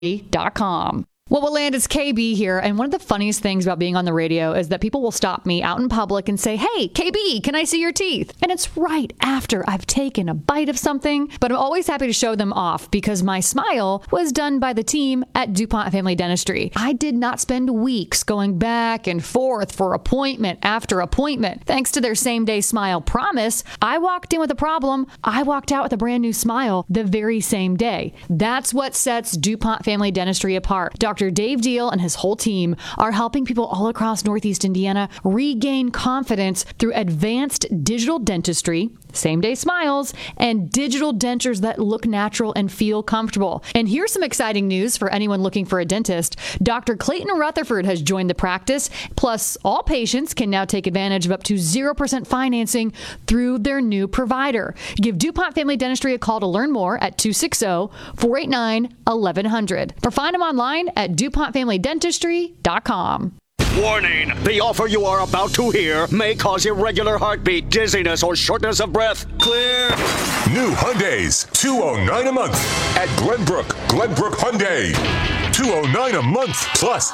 dentistry.com. Well, Land, it's KB here, and one of the funniest things about being on the radio is that people will stop me out in public and say, "Hey, KB, can I see your teeth?" And it's right after I've taken a bite of something, but I'm always happy to show them off because my smile was done by the team at DuPont Family Dentistry. I did not spend weeks going back and forth for appointment after appointment. Thanks to their same-day smile promise, I walked in with a problem. I walked out with a brand new smile the very same day. That's what sets DuPont Family Dentistry apart. Dr. Dave Deal and his whole team are helping people all across Northeast Indiana regain confidence through advanced digital dentistry, same-day smiles, and digital dentures that look natural and feel comfortable. And here's some exciting news for anyone looking for a dentist. Dr. Clayton Rutherford has joined the practice. Plus, all patients can now take advantage of up to 0% financing through their new provider. Give DuPont Family Dentistry a call to learn more at 260-489-1100 or find them online at DuPontFamilyDentistry.com. Warning! The offer you are about to hear may cause irregular heartbeat, dizziness, or shortness of breath. Clear! New Hyundais, $209 a month at Glenbrook Hyundai. $209 a month plus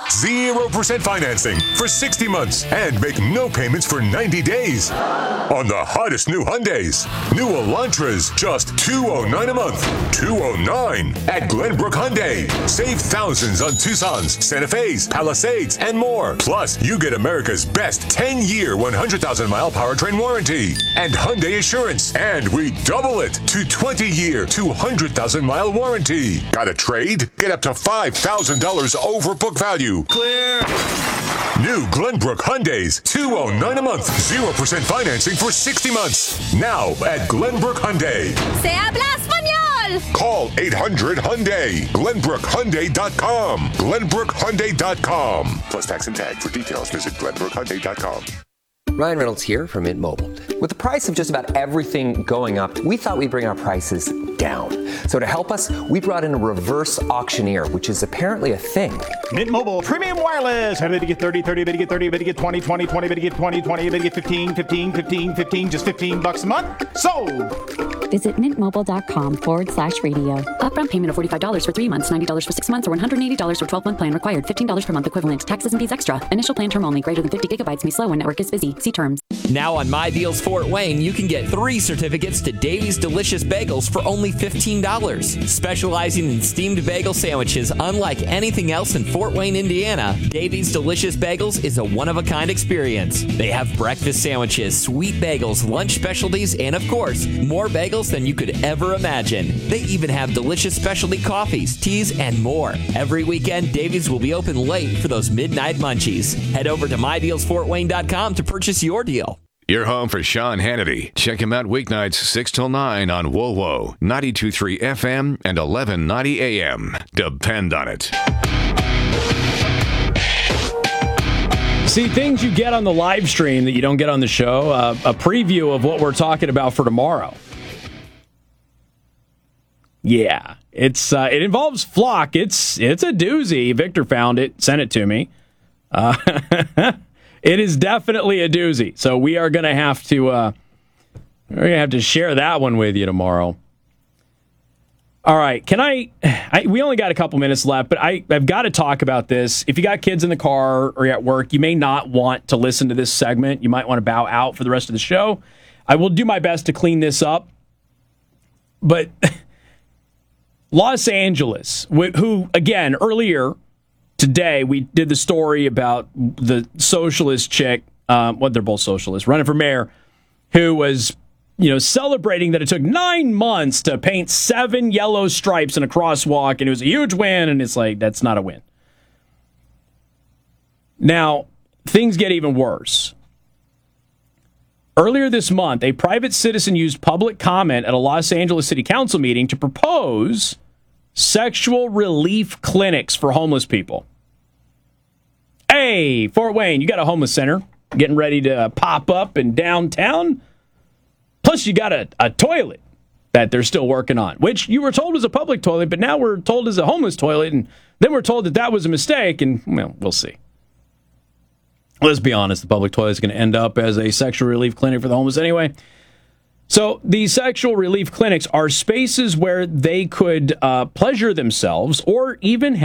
0% financing for 60 months and make no payments for 90 days. On the hottest new Hyundais, new Elantras, just $209 a month. $209 at Glenbrook Hyundai. Save thousands on Tucson's, Santa Fe's, Palisades, and more. Plus, you get America's best 10-year, 100,000-mile powertrain warranty and Hyundai Assurance. And we double it to 20-year, 200,000-mile warranty. Got a trade? Get up to $5,000 over book value. Clear! New Glenbrook Hyundais, $209 a month, 0% financing for 60 months. Now at Glenbrook Hyundai. Se habla español! Call 800-HYUNDAI. GlenbrookHyundai.com. GlenbrookHyundai.com. Plus tax and tag. For details, visit GlenbrookHyundai.com. Ryan Reynolds here from Mint Mobile. With the price of just about everything going up, we thought we'd bring our prices down. So to help us, we brought in a reverse auctioneer, which is apparently a thing. Mint Mobile Premium Wireless. How did you get 30, 30, bit you get 30, bit you get 20, 20, 20, bit you get 20, 20, bit you get 15, 15, 15, 15, just $15 a month? Sold! Visit mintmobile.com/radio. Upfront payment of $45 for 3 months, $90 for 6 months, or $180 for 12-month plan required. $15 per month equivalent. Taxes and fees extra. Initial plan term only. Greater than 50 gigabytes may slow when network is busy. See terms. Now on My Deals Fort Wayne, you can get 3 certificates to Davy's Delicious Bagels for only $15. Specializing in steamed bagel sandwiches unlike anything else in Fort Wayne, Indiana, Davy's Delicious Bagels is a one-of-a-kind experience. They have breakfast sandwiches, sweet bagels, lunch specialties, and of course, more bagels than you could ever imagine. They even have delicious specialty coffees, teas, and more. Every weekend, Davy's will be open late for those midnight munchies. Head over to MyDealsFortWayne.com to purchase your deal. Your home for Sean Hannity. Check him out weeknights 6 till 9 on WoWo, 92.3 FM and 1190 AM. Depend on it. See, things you get on the live stream that you don't get on the show. A preview of what we're talking about for tomorrow. Yeah, it involves Flock. It's a doozy. Victor found it, sent it to me. It is definitely a doozy. So we are going to have to share that one with you tomorrow. All right, we only got a couple minutes left, but I've got to talk about this. If you got kids in the car or at work, you may not want to listen to this segment. You might want to bow out for the rest of the show. I will do my best to clean this up. But Los Angeles, who, again, earlier today, we did the story about the socialist chick, they're both socialists, running for mayor, who was, celebrating that it took 9 months to paint 7 yellow stripes in a crosswalk, and it was a huge win, and it's like, that's not a win. Now, things get even worse. Earlier this month, a private citizen used public comment at a Los Angeles City Council meeting to propose sexual relief clinics for homeless people. Hey, Fort Wayne, you got a homeless center getting ready to pop up in downtown. Plus, you got a toilet that they're still working on, which you were told was a public toilet, but now we're told is a homeless toilet, and then we're told that was a mistake, and, well, we'll see. Let's be honest, the public toilet is going to end up as a sexual relief clinic for the homeless anyway. So these sexual relief clinics are spaces where they could pleasure themselves or even